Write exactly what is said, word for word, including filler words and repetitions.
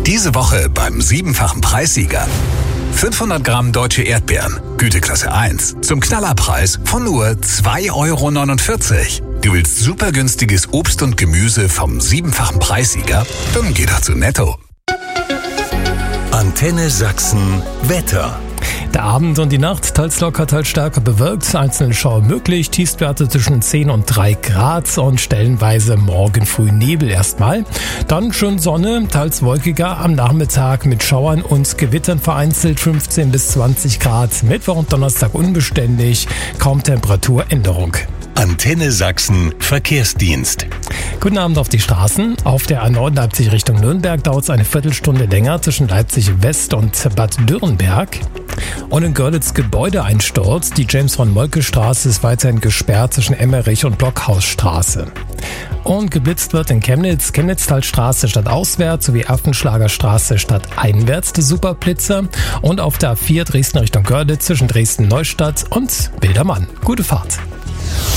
Diese Woche beim siebenfachen Preissieger. fünfhundert Gramm deutsche Erdbeeren, Güteklasse eins, zum Knallerpreis von nur zwei Euro neunundvierzig. Du willst super günstiges Obst und Gemüse vom siebenfachen Preissieger? Dann geh doch zu Netto. Antenne Sachsen Wetter. Der Abend und die Nacht teils locker, teils stärker bewölkt, einzelne Schauer möglich, Tiefstwerte zwischen zehn und drei Grad und stellenweise morgen früh Nebel erstmal. Dann schön Sonne, teils wolkiger am Nachmittag mit Schauern und Gewittern vereinzelt fünfzehn bis zwanzig Grad. Mittwoch und Donnerstag unbeständig, kaum Temperaturänderung. Antenne Sachsen Verkehrsdienst. Guten Abend auf die Straßen. Auf der A neun Leipzig Richtung Nürnberg dauert es eine Viertelstunde länger zwischen Leipzig West und Bad Dürrenberg. Und in Görlitz Gebäudeeinsturz. Die James-von-Moltke-Straße ist weiterhin gesperrt zwischen Emmerich und Blockhausstraße. Und geblitzt wird in Chemnitz, Chemnitztalstraße stadtauswärts sowie Affenschlagerstraße stadteinwärts der Superblitzer. Und auf der A vier Dresden Richtung Görlitz zwischen Dresden-Neustadt und Wildermann. Gute Fahrt.